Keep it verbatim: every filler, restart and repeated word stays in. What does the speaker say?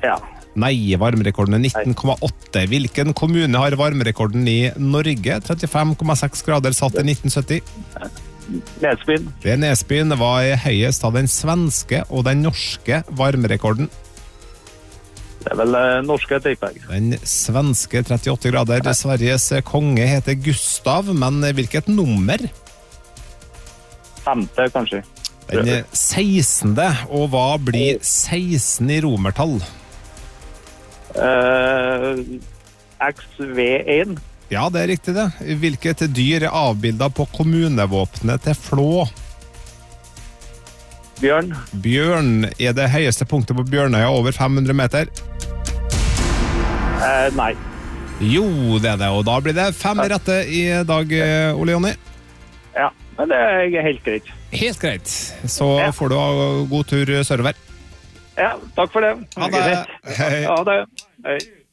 Ja. Nei, varmerekorden er nitten komma åtte. Hvilken kommune har varmerekorden i Norge? trettifem komma seks grader satt i nitten sytti. Nesbyen. Det er Nesbyen. Hva er høyest av den svenske og den norske varmerekorden? Det er vel uh, norske tipper. Den svenske trettiåtte grader. Sveriges konge heter Gustav, men hvilket nummer? Femte, kanskje. Den er sekstende, og hva blir seksten i romertall? Uh, X V en. Ja, det er riktig det. Hvilket dyr er avbildet på kommunevåpenet til Flå? Bjørn. Bjørn er det høyeste punktet på Bjørnøya, over fem hundre meter. Uh, nei. Jo, det er det, og da blir det fem rette i dag, Ole Jonny. Ja, men det er helt greit. Helt greit. Så ja. Får du ha god tur sørover. Ja, takk for det. Ha det. Hei. Ha det. Hei.